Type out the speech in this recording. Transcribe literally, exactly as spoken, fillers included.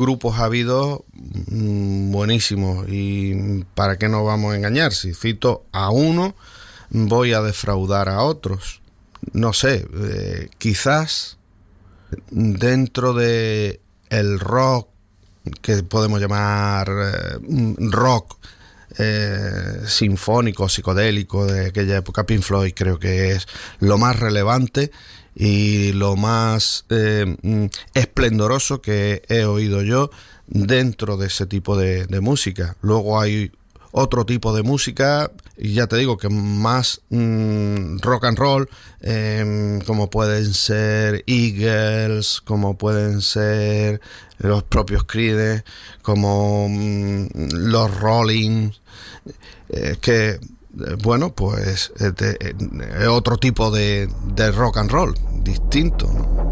grupos ha habido mmm, buenísimos, y para qué nos vamos a engañar, si cito a uno voy a defraudar a otros. No sé, eh, quizás dentro de el rock que podemos llamar eh, rock eh, sinfónico, psicodélico de aquella época, Pink Floyd creo que es lo más relevante y lo más eh, esplendoroso que he oído yo dentro de ese tipo de, de música. Luego hay otro tipo de música, y ya te digo que más mmm, rock and roll, eh, como pueden ser Eagles, como pueden ser los propios Creedence, como mmm, los Rolling, eh, que eh, bueno, pues es eh, eh, otro tipo de, de rock and roll distinto, ¿no?